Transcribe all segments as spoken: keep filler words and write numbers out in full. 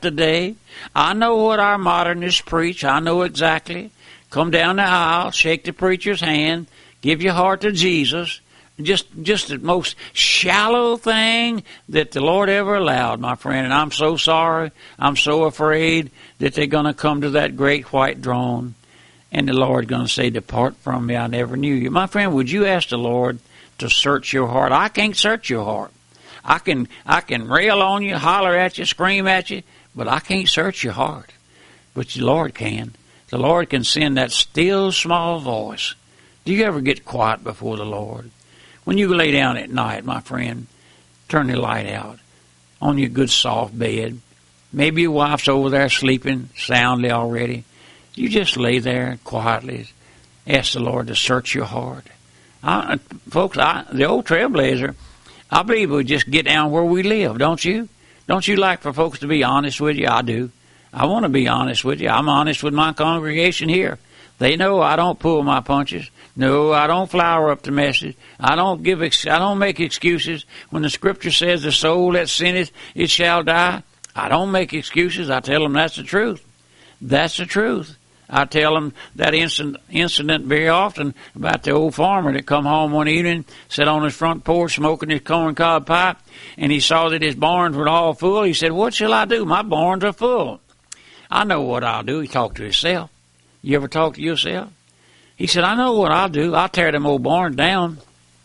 today. I know what our modernists preach. I know exactly. Come down the aisle, shake the preacher's hand, give your heart to Jesus. Just just the most shallow thing that the Lord ever allowed, my friend. And I'm so sorry. I'm so afraid that they're going to come to that great white throne. And the Lord going to say, depart from me, I never knew you. My friend, would you ask the Lord to search your heart? I can't search your heart. I can I can rail on you, holler at you, scream at you, but I can't search your heart. But the Lord can. The Lord can send that still small voice. Do you ever get quiet before the Lord? When you lay down at night, my friend, turn the light out on your good soft bed. Maybe your wife's over there sleeping soundly already. You just lay there quietly. Ask the Lord to search your heart. I, folks, I, the old Trailblazer, I believe we'll just get down where we live, don't you? Don't you like for folks to be honest with you? I do. I want to be honest with you. I'm honest with my congregation here. They know I don't pull my punches. No, I don't flower up the message. I don't give. Ex- I don't make excuses. When the Scripture says the soul that sinneth, it shall die, I don't make excuses. I tell them that's the truth. That's the truth. I tell them that incident, incident very often about the old farmer that come home one evening, sat on his front porch smoking his corncob pipe, and he saw that his barns were all full. He said, what shall I do? My barns are full. I know what I'll do. He talked to himself. You ever talk to yourself? He said, I know what I'll do. I'll tear them old barns down.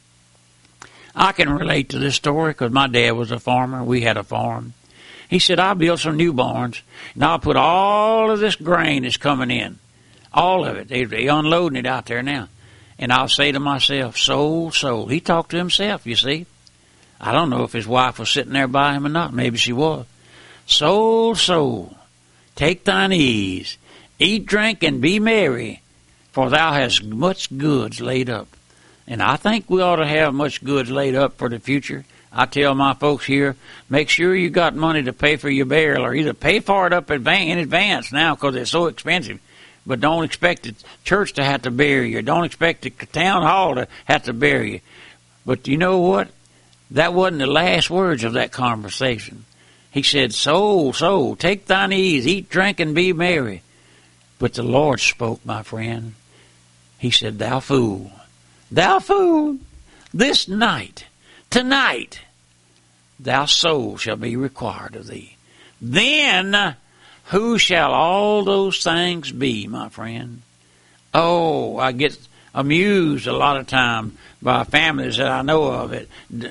I can relate to this story because my dad was a farmer. We had a farm. He said, I'll build some new barns, and I'll put all of this grain that's coming in, all of it. They, they're unloading it out there now. And I'll say to myself, soul, soul. He talked to himself, you see. I don't know if his wife was sitting there by him or not. Maybe she was. Soul, soul, take thine ease. Eat, drink, and be merry, for thou hast much goods laid up. And I think we ought to have much goods laid up for the future. I tell my folks here, make sure you got money to pay for your burial, or either pay for it up in advance now because it's so expensive. But don't expect the church to have to bury you. Don't expect the town hall to have to bury you. But you know what? That wasn't the last words of that conversation. He said, soul, soul, take thine ease, eat, drink, and be merry. But the Lord spoke, my friend. He said, thou fool, thou fool, this night, tonight, thou soul shall be required of thee. Then who shall all those things be, my friend? Oh, I get amused a lot of time by families that I know of. It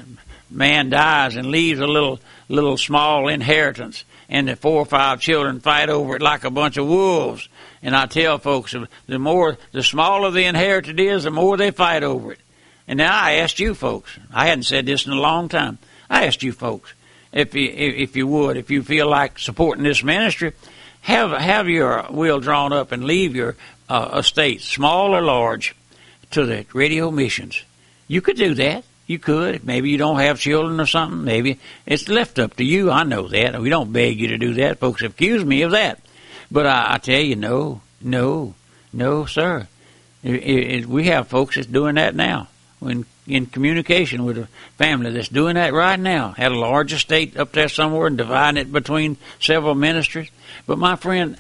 man dies and leaves a little little small inheritance, and the four or five children fight over it like a bunch of wolves. And I tell folks, the more, the smaller the inheritance is, the more they fight over it. And now I asked you folks, I hadn't said this in a long time, I asked you folks, if you, if you would, if you feel like supporting this ministry, have have your will drawn up and leave your uh, estate, small or large, to the radio missions. You could do that. You could. Maybe you don't have children or something. Maybe it's left up to you. I know that. We don't beg you to do that. Folks accuse me of that. But I, I tell you, no, no, no, sir. It, it, we have folks that's doing that now. In, in communication with a family that's doing that right now. Had a large estate up there somewhere and dividing it between several ministries. But my friend,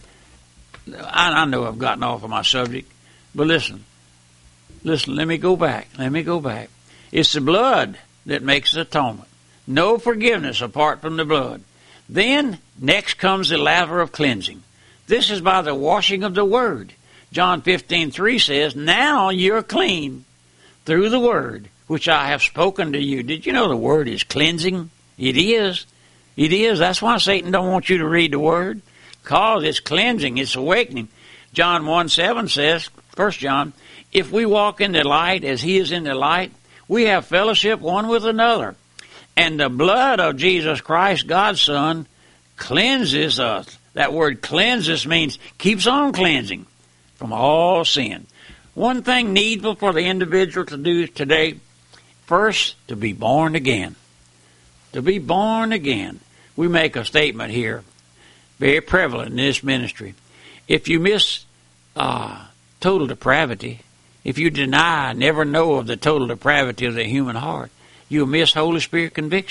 I, I know I've gotten off of my subject. But listen, listen, let me go back. Let me go back. It's the blood that makes the atonement. No forgiveness apart from the blood. Then, next comes the laver of cleansing. This is by the washing of the Word. John fifteen three says, now you're clean through the Word, which I have spoken to you. Did you know the Word is cleansing? It is. It is. That's why Satan don't want you to read the Word, because it's cleansing, it's awakening. John one seven says, First John, if we walk in the light as He is in the light, we have fellowship one with another. And the blood of Jesus Christ, God's Son, cleanses us. That word cleanses means keeps on cleansing from all sin. One thing needful for the individual to do today, first, to be born again. To be born again. We make a statement here, very prevalent in this ministry. If you miss uh, total depravity, if you deny, never know of the total depravity of the human heart, you'll miss Holy Spirit conviction.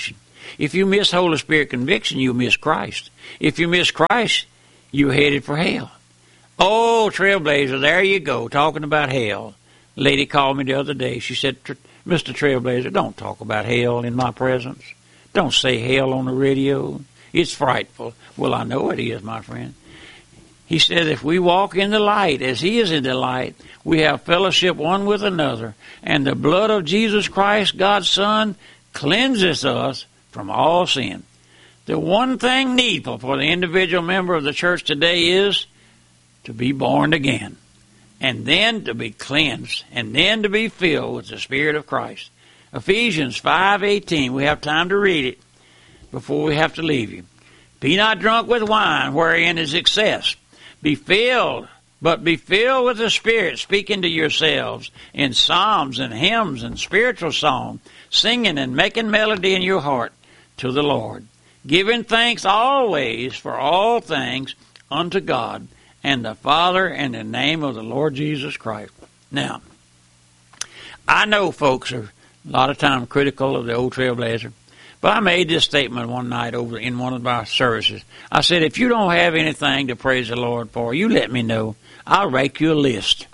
If you miss Holy Spirit conviction, you miss Christ. If you miss Christ, you're headed for hell. Oh, Trailblazer, there you go, talking about hell. A lady called me the other day. She said, Mister Trailblazer, don't talk about hell in my presence. Don't say hell on the radio. It's frightful. Well, I know it is, my friend. He said, if we walk in the light as he is in the light, we have fellowship one with another, and the blood of Jesus Christ, God's Son, cleanses us from all sin. The one thing needful for the individual member of the church today is to be born again, and then to be cleansed, and then to be filled with the Spirit of Christ. Ephesians five eighteen, we have time to read it before we have to leave you. Be not drunk with wine, wherein is excess. Be filled, but be filled with the Spirit, speaking to yourselves in psalms and hymns and spiritual song, singing and making melody in your heart to the Lord, giving thanks always for all things unto God and the Father in the name of the Lord Jesus Christ. Now, I know folks are a lot of time critical of the old Trailblazer, but I made this statement one night over in one of our services. I said, if you don't have anything to praise the Lord for, you let me know. I'll make you a list.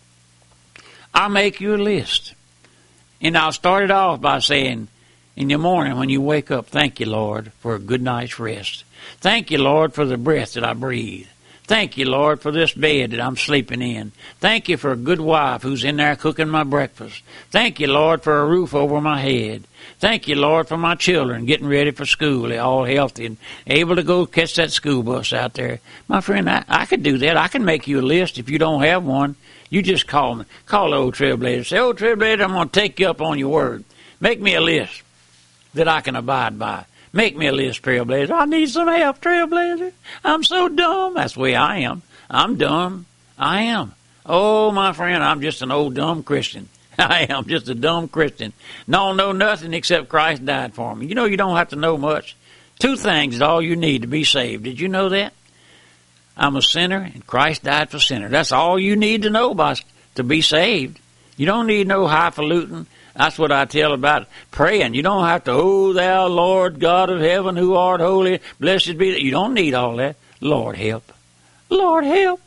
I'll make you a list. And I'll start it off by saying, in the morning when you wake up, thank you, Lord, for a good night's rest. Thank you, Lord, for the breath that I breathe. Thank you, Lord, for this bed that I'm sleeping in. Thank you for a good wife who's in there cooking my breakfast. Thank you, Lord, for a roof over my head. Thank you, Lord, for my children getting ready for school. They're all healthy and able to go catch that school bus out there. My friend, I, I could do that. I can make you a list if you don't have one. You just call me. Call the old Trailblazer. Say, old Trailblazer, I'm going to take you up on your word. Make me a list that I can abide by. Make me a list, Trailblazer. I need some help, Trailblazer. I'm so dumb. That's the way I am. I'm dumb. I am. Oh, my friend, I'm just an old dumb Christian. I am just a dumb Christian. Don't know nothing except Christ died for me. You know you don't have to know much. Two things is all you need to be saved. Did you know that? I'm a sinner, and Christ died for sinners. That's all you need to know about to be saved. You don't need no highfalutin. That's what I tell about praying. You don't have to, oh, thou Lord God of heaven, who art holy, blessed be that. You don't need all that. Lord, help. Lord, help.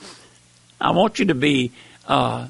I want you to be, uh,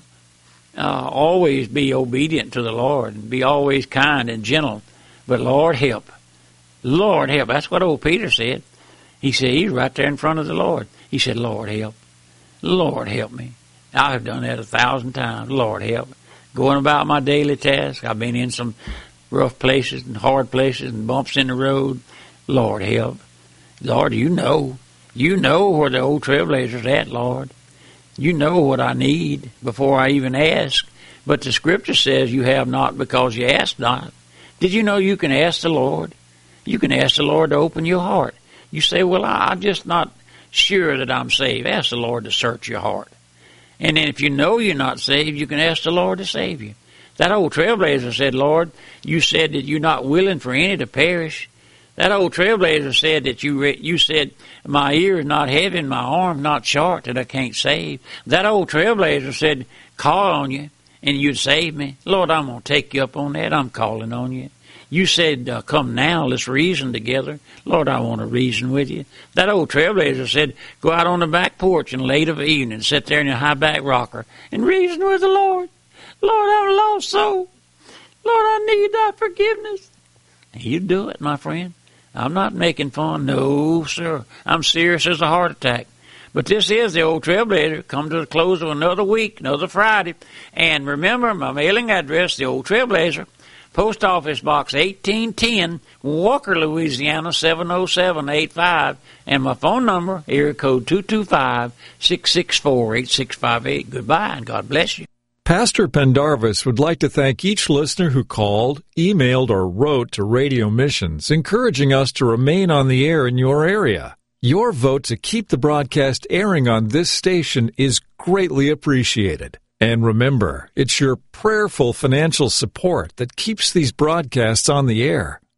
uh, always be obedient to the Lord and be always kind and gentle. But Lord, help. Lord, help. That's what old Peter said. He said, he's right there in front of the Lord. He said, Lord, help. Lord, help me. I have done that a thousand times. Lord, help. Going about my daily task. I've been in some rough places and hard places and bumps in the road. Lord, help. Lord, you know. You know where the old Trailblazer's at, Lord. You know what I need before I even ask. But the Scripture says you have not because you ask not. Did you know you can ask the Lord? You can ask the Lord to open your heart. You say, well, I'm just not sure that I'm saved. Ask the Lord to search your heart. And then if you know you're not saved, you can ask the Lord to save you. That old Trailblazer said, Lord, you said that you're not willing for any to perish. That old Trailblazer said that you re- you said, my ear is not heavy, my arm not short, that I can't save. That old Trailblazer said, call on you, and you'd save me. Lord, I'm going to take you up on that. I'm calling on you. You said, uh, come now, let's reason together. Lord, I want to reason with you. That old Trailblazer said, go out on the back porch and late of evening, sit there in your high back rocker and reason with the Lord. Lord, I'm a lost soul. Lord, I need thy forgiveness. You do it, my friend. I'm not making fun. No, sir. I'm serious as a heart attack. But this is the old Trailblazer. Come to the close of another week, another Friday. And remember, my mailing address, the old Trailblazer, Post Office Box eighteen ten, Walker, Louisiana, seven oh seven eight five. And my phone number, area code two two five, six six four, eight six five eight. Goodbye, and God bless you. Pastor Pendarvis would like to thank each listener who called, emailed, or wrote to Radio Missions, encouraging us to remain on the air in your area. Your vote to keep the broadcast airing on this station is greatly appreciated. And remember, it's your prayerful financial support that keeps these broadcasts on the air.